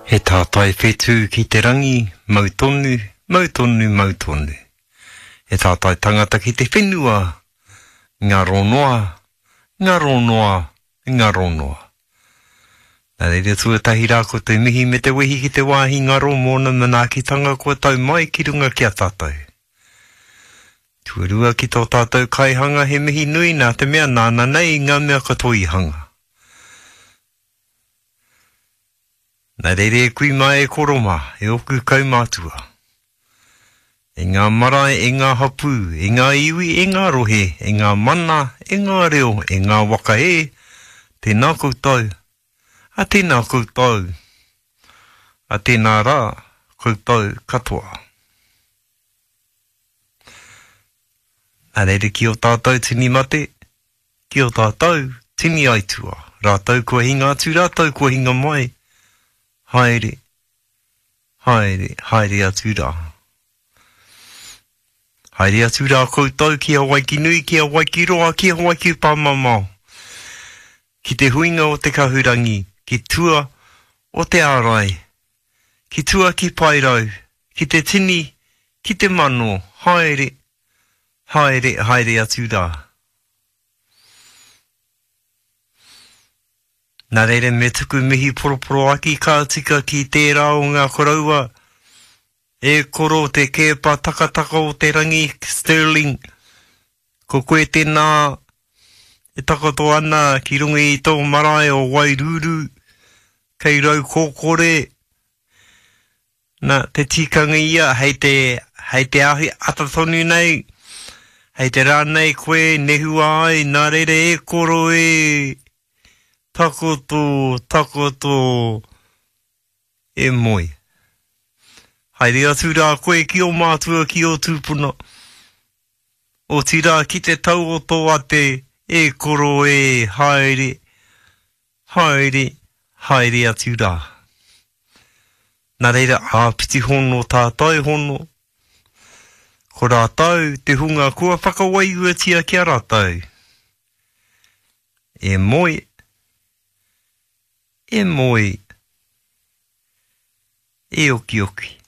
He tātai whetū ki te rangi, mautonu, mautonu, mautonu. He tātai tangata ki te whenua, ngā ronoa, ngā ronoa, ngā ronoa. Nā reira tuatahi rā ko te mihi me te wehi ki te wāhi ngaro mōna manaakitanga kua tau mai ki runga ki a tātou. Tuarua ki tō tātou kaihanga he mihi nui nā te mea nāna nei ngā mea katoa i hanga. Nā reire e kui mai e koroma, e oku kaumātua. E ngā marae, e ngā hapu, e ngā iwi, e ngā rohe, e ngā mana, e ngā reo, e ngā waka e, tēnā koutou, a tēnā koutou, a tēnā rā, koutou katoa. Nā reire ki o tātou tini mate, ki o tātou tini aitua, rātou kua hinga atu, rātou kua hinga mai, haere, haere, haere atu rā. Haere atu rā koutou ki a waiki nui, ki a waiki roa, ki a waiki pāmamau. Ki te huinga o te kahurangi, ki tua o te ārai, ki tua ki pairau, ki te tini, ki te mano, haere, haere, haere atu rā. Nā reire me tuku mihi poroporo aki ka tika ki tērā o ngā koraua, e koro te kepa takataka o te rangi Sterling, ko koe tēnā e takato ana ki rungi i tō marae o Wairuru, kei rau kōkore, nā te tikanga ia, hei te ahi atatonu nei, hei te rā nei koe nehua ai, nā reire e koro e takoto, takoto, e moi. Haere atu rā koe ki o mātua ki o tūpuna. O tira ki te tau o tō ate, e koro e haere, haere, haere atu rā. Nā reira āpiti hono tātai hono. Ko rātau te hunga kua whakawaiuatia ki a rātau. E moi, e moi, e oki oki.